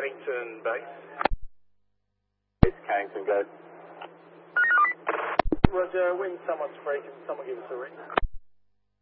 Cannington base. It's Cannington, go. Roger, when someone's free, can someone give us a ring?